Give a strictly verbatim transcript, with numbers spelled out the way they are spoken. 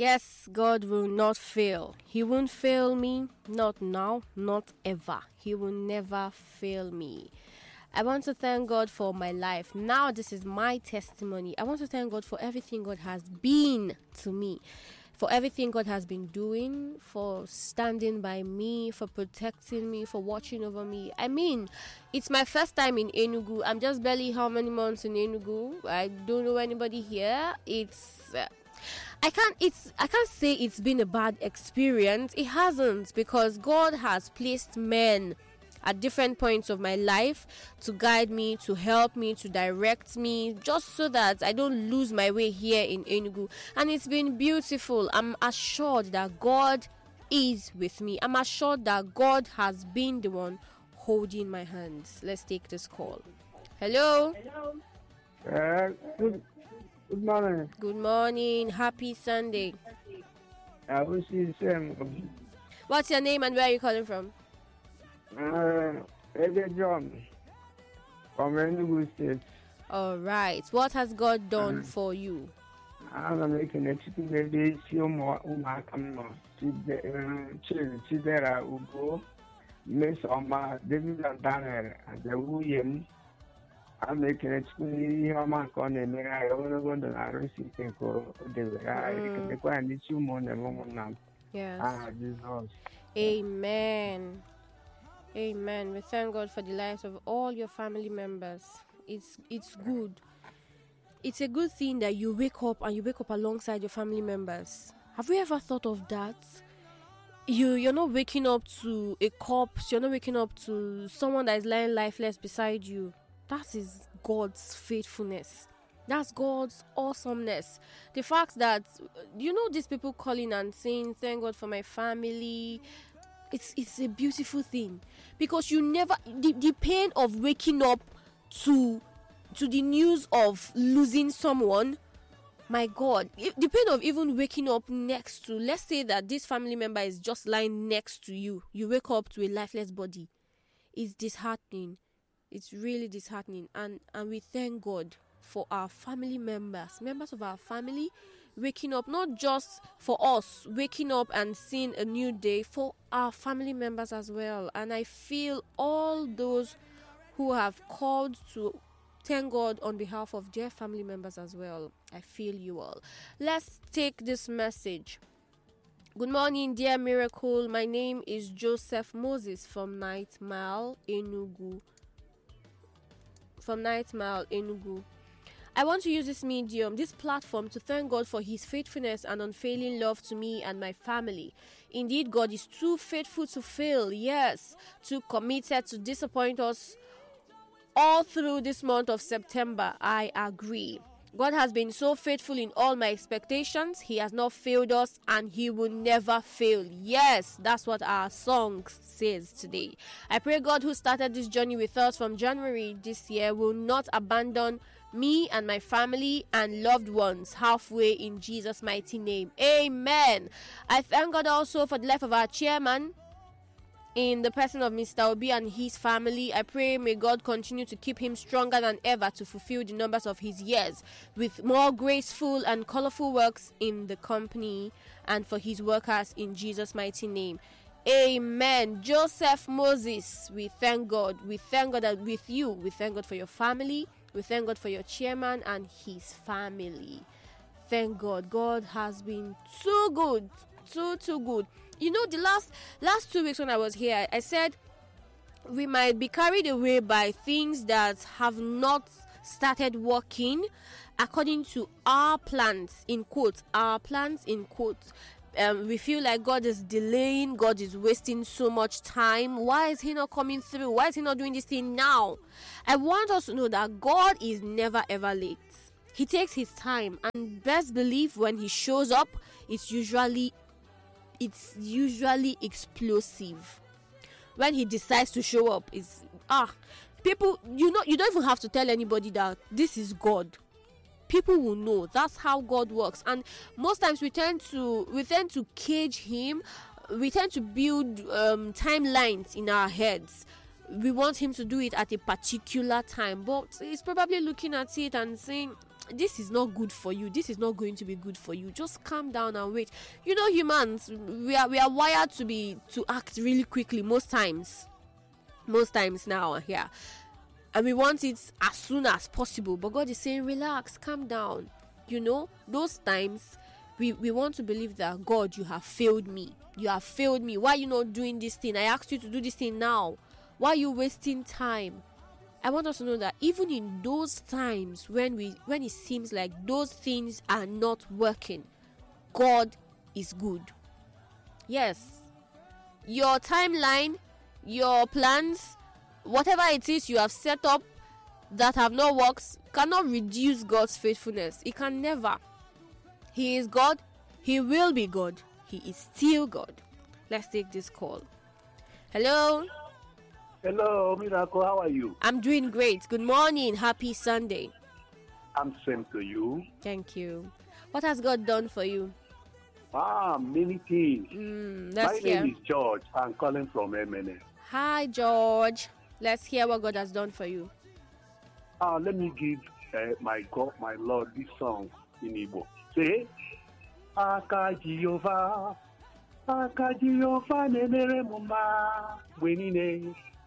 Yes, God will not fail. He won't fail me, not now, not ever. He will never fail me. I want to thank God for my life. Now this is my testimony. I want to thank God for everything God has been to me. For everything God has been doing, for standing by me, for protecting me, for watching over me. I mean, it's my first time in Enugu. I'm just barely how many months in Enugu. I don't know anybody here. It's... Uh, I can't it's I can't say it's been a bad experience. It hasn't, because God has placed men at different points of my life to guide me, to help me, to direct me, just so that I don't lose my way here in Enugu. And it's been beautiful. I'm assured that God is with me. I'm assured that God has been the one holding my hands. Let's take this call. Hello. Hello. Uh, good, good morning. Good morning. Happy Sunday. I wish you the same. What's your name and where are you calling from? Uh, Eddie John from Enugu State. All right. What has God done uh, for you? I'm making a chicken baby, few more Umakam, Chidera Ugo, Miss Oma, David and Daniel, and the William. I'm making a chicken Yama on the Mira, I want to go to Narisi Tenko, the I need you more than one now. Yes. Ah, Jesus. Amen. Amen. We thank God for the lives of all your family members. It's it's good. It's a good thing that you wake up and you wake up alongside your family members. Have you ever thought of that? You you're not waking up to a corpse. You're not waking up to someone that is lying lifeless beside you. That is God's faithfulness. That's God's awesomeness. The fact that, you know, these people calling and saying, thank God for my family. It's it's a beautiful thing, because you never the, the pain of waking up to to the news of losing someone. My God, the pain of even waking up next to, let's say that this family member is just lying next to you. You wake up to a lifeless body. It's disheartening. It's really disheartening, and and we thank God for our family members, members of our family, waking up, not just for us, waking up and seeing a new day, for our family members as well. And I feel all those who have called to thank God on behalf of their family members as well. I feel you all. Let's take this message. Good morning, dear Miracle. My name is Joseph Moses from Night Mile, Enugu. From Night Mile, Enugu. I want to use this medium, this platform, to thank God for His faithfulness and unfailing love to me and my family. Indeed, God is too faithful to fail, yes, too committed to disappoint us all through this month of September. I agree. God has been so faithful in all my expectations. He has not failed us, and He will never fail. Yes, that's what our song says today. I pray God, who started this journey with us from January this year, will not abandon me and my family and loved ones halfway, in Jesus' mighty name. Amen. I thank God also for the life of our chairman, in the person of Mister Obi and his family. I pray may God continue to keep him stronger than ever to fulfill the numbers of his years with more graceful and colorful works in the company and for his workers, in Jesus' mighty name. Amen. Joseph Moses, we thank God. We thank God that with you, we thank God for your family. We thank God for your chairman and his family. Thank God. God has been too good. Too, too good. You know, the last last two weeks when I was here, I said we might be carried away by things that have not started working according to our plans, in quotes, our plans, in quotes. Um, we feel like God is delaying, God is wasting so much time. Why is He not coming through? Why is He not doing this thing now? I want us to know that God is never ever late. He takes His time, and best believe when He shows up, it's usually it's usually explosive. When He decides to show up, it's ah people, you know, you don't even have to tell anybody that this is God. People will know. That's how God works. And most times we tend to we tend to cage Him. We tend to build um, timelines in our heads. We want Him to do it at a particular time, but He's probably looking at it and saying, this is not good for you. This is not going to be good for you. Just calm down and wait. You know, humans, we are we are wired to be to act really quickly most times. Most times now, yeah. And we want it as soon as possible. But God is saying, relax, calm down. You know, those times we, we want to believe that, God, you have failed me. You have failed me. Why are you not doing this thing? I asked you to do this thing now. Why are you wasting time? I want us to know that even in those times when we when it seems like those things are not working, God is good. Yes. Your timeline, your plans, whatever it is you have set up that have not worked cannot reduce God's faithfulness. It can never. He is God. He will be God. He is still God. Let's take this call. Hello. Hello, Miracle. How are you? I'm doing great. Good morning. Happy Sunday. I'm same to you. Thank you. What has God done for you? Ah, many things. Mm, My let's hear. name is George. I'm calling from M N S. Hi, George. Let's hear what God has done for you. Ah, let me give uh, my God, my Lord, this song in Igbo. Say, Aka Jehovah, Aka Jehovah nemere muma, wenine,